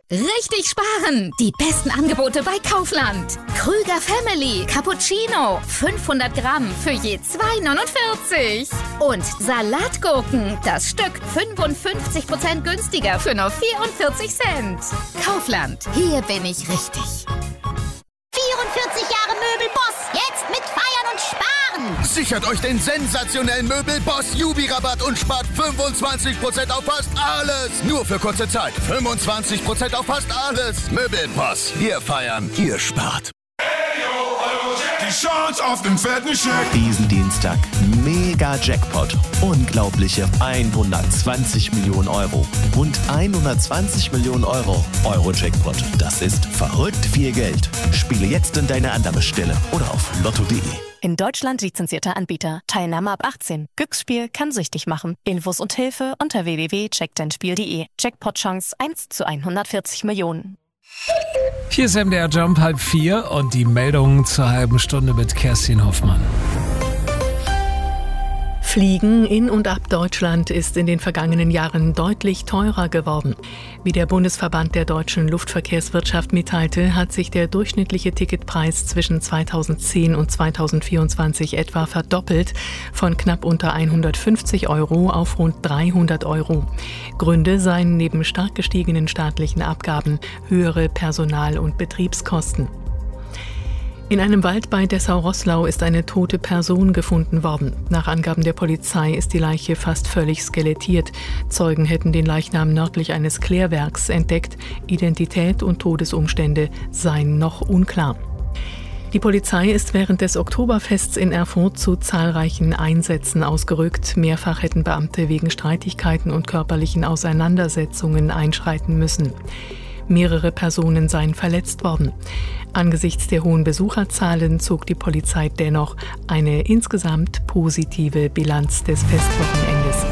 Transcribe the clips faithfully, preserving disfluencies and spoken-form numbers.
Richtig sparen! Die besten Angebote bei Kaufland. Krüger Family Cappuccino. fünfhundert Gramm für je zwei neunundvierzig. Und Salatgurken. Das Stück fünfundfünfzig Prozent günstiger für nur vierundvierzig Cent. Kaufland. Hier bin ich richtig. vierundvierzig Jahre Möbelboss. Jetzt mit Feiern und Sparen. Sichert euch den sensationellen Möbelboss Jubi-Rabatt und spart fünfundzwanzig Prozent auf fast alles. Nur für kurze Zeit. fünfundzwanzig Prozent auf fast alles. Möbelboss. Wir feiern, ihr spart. Die Chance auf den fetten Scheck. Diesen Dienstag mega Jackpot. Unglaubliche hundertzwanzig Millionen Euro. Rund hundertzwanzig Millionen Euro. Euro-Jackpot. Das ist verrückt viel Geld. Spiele jetzt in deiner Annahmestelle oder auf lotto punkt de. In Deutschland lizenzierter Anbieter. Teilnahme ab achtzehn. Glücksspiel kann süchtig machen. Infos und Hilfe unter w w w punkt check dein spiel punkt de. Jackpot-Chance eins zu hundertvierzig Millionen. Hier ist M D R Jump halb vier und die Meldungen zur halben Stunde mit Kerstin Hoffmann. Fliegen in und ab Deutschland ist in den vergangenen Jahren deutlich teurer geworden. Wie der Bundesverband der deutschen Luftverkehrswirtschaft mitteilte, hat sich der durchschnittliche Ticketpreis zwischen zweitausendzehn und zweitausendvierundzwanzig etwa verdoppelt, von knapp unter hundertfünfzig Euro auf rund dreihundert Euro. Gründe seien neben stark gestiegenen staatlichen Abgaben höhere Personal- und Betriebskosten. In einem Wald bei Dessau-Roßlau ist eine tote Person gefunden worden. Nach Angaben der Polizei ist die Leiche fast völlig skelettiert. Zeugen hätten den Leichnam nördlich eines Klärwerks entdeckt. Identität und Todesumstände seien noch unklar. Die Polizei ist während des Oktoberfests in Erfurt zu zahlreichen Einsätzen ausgerückt. Mehrfach hätten Beamte wegen Streitigkeiten und körperlichen Auseinandersetzungen einschreiten müssen. Mehrere Personen seien verletzt worden. Angesichts der hohen Besucherzahlen zog die Polizei dennoch eine insgesamt positive Bilanz des Festwochenendes.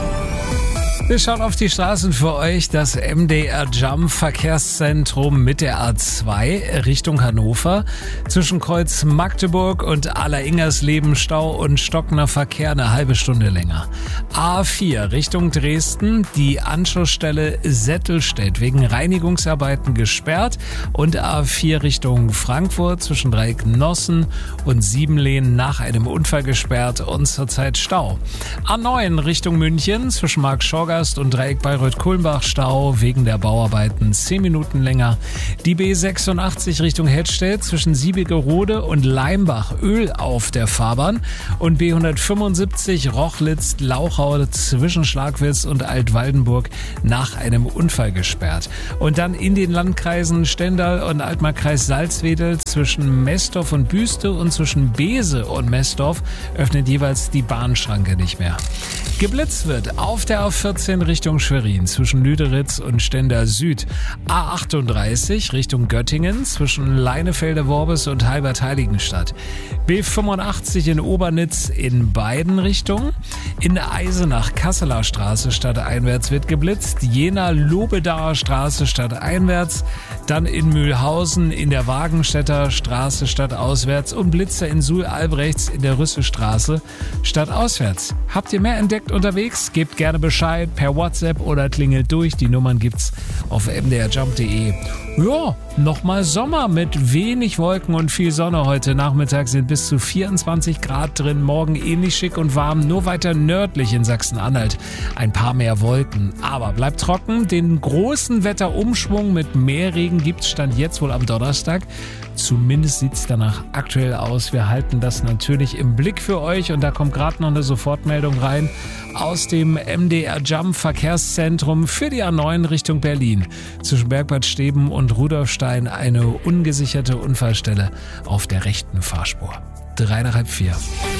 Wir schauen auf die Straßen für euch. Das M D R Jump Verkehrszentrum mit der A zwei Richtung Hannover. Zwischen Kreuz Magdeburg und Alleringers-Leben Stau und stockender Verkehr eine halbe Stunde länger. A vier Richtung Dresden. Die Anschlussstelle Settelstedt wegen Reinigungsarbeiten gesperrt. Und A vier Richtung Frankfurt zwischen Dreieck Nossen und Siebenlehn nach einem Unfall gesperrt und zurzeit Stau. A neun Richtung München zwischen Mark Schorger und Dreieck Bayreuth-Kulmbach Stau wegen der Bauarbeiten zehn Minuten länger. Die B sechsundachtzig Richtung Hettstedt zwischen Siebigerode und Leimbach Öl auf der Fahrbahn und B hundertfünfundsiebzig Rochlitz-Lauchau zwischen Schlagwitz und Altwaldenburg nach einem Unfall gesperrt. Und dann in den Landkreisen Stendal und Altmarkkreis Salzwedel zwischen Mesdorf und Büste und zwischen Bese und Mesdorf öffnet jeweils die Bahnschranke nicht mehr. Geblitzt wird auf der A vierzehn Richtung Schwerin zwischen Lüderitz und Stendal Süd. A achtunddreißig Richtung Göttingen zwischen Leinefelde-Worbis und Halbert-Heiligenstadt. B fünfundachtzig in Obernitz in beiden Richtungen. In der Eisenach-Kasseler Straße stadteinwärts wird geblitzt. Jena-Lobedaer Straße stadteinwärts. Dann in Mühlhausen in der Wagenstädter Straße stadtauswärts und Blitzer in Suhl-Albrechts in der Rüsselstraße stadtauswärts. Habt ihr mehr entdeckt unterwegs? Gebt gerne Bescheid per WhatsApp oder klingelt durch. Die Nummern gibt's auf m d r jump punkt de. Ja, nochmal Sommer mit wenig Wolken und viel Sonne. Heute Nachmittag sind bis zu vierundzwanzig Grad drin. Morgen ähnlich schick und warm, nur weiter nördlich in Sachsen-Anhalt. Ein paar mehr Wolken, aber bleibt trocken. Den großen Wetterumschwung mit mehr Regen gibt's Stand jetzt wohl am Donnerstag. Zumindest sieht's danach aktuell aus. Wir halten das natürlich im Blick für euch und da kommt gerade noch eine Sofortmeldung rein aus dem M D R Jump Verkehrszentrum für die A neun Richtung Berlin. Zwischen Bergbad Steben und Rudolfstein eine ungesicherte Unfallstelle auf der rechten Fahrspur. Drei nach halb vier.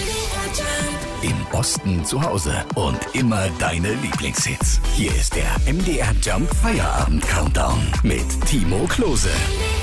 Im Osten zu Hause und immer deine Lieblingshits. Hier ist der M D R Jump Feierabend Countdown mit Timo Klose.